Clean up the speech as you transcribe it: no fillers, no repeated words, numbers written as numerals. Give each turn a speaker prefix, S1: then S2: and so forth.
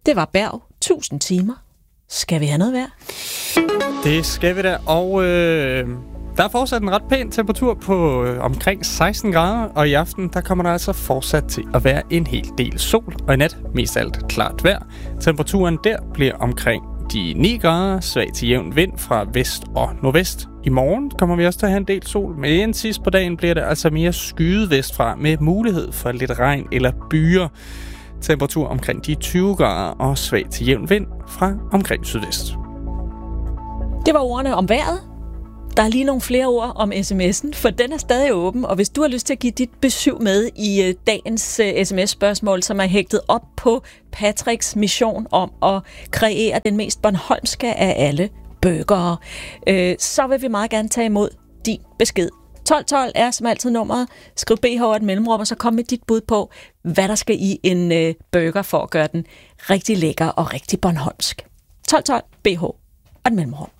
S1: Det var Berg. 1000 timer. Skal vi have noget vejr?
S2: Det skal vi da, og der er fortsat en ret pæn temperatur på omkring 16 grader, og i aften der kommer der altså fortsat til at være en hel del sol, og i nat mest alt klart vejr. Temperaturen der bliver omkring de 9 grader, svag til jævn vind fra vest og nordvest. I morgen kommer vi også til at have en del sol, men sidst på dagen bliver det altså mere skyet vestfra med mulighed for lidt regn eller byer. Temperatur omkring de 20 grader og svag til jævn vind fra omkring sydvest.
S1: Det var ordene om vejret. Der er lige nogle flere ord om sms'en, for den er stadig åben, og hvis du har lyst til at give dit besøg med i dagens sms-spørgsmål, som er hægtet op på Patricks mission om at kreere den mest bornholmske af alle burgere, så vil vi meget gerne tage imod din besked. 1212 er som altid nummeret. Skriv BH og et mellemrum, og så kom med dit bud på, hvad der skal i en burger for at gøre den rigtig lækker og rigtig bornholmsk. 1212 BH og et mellemrum.